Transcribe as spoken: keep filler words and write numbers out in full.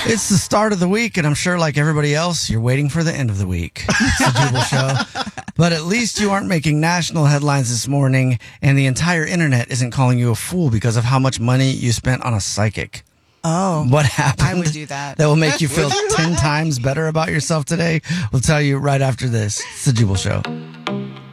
It's the start of the week, and I'm sure, like everybody else, you're waiting for the end of the week. It's the Jubal Show. But at least you aren't making national headlines this morning, and the entire internet isn't calling you a fool because of how much money you spent on a psychic. Oh. What happened? I would do that. That will make you feel ten times better about yourself today? We'll tell you right after this. It's the Jubal Show.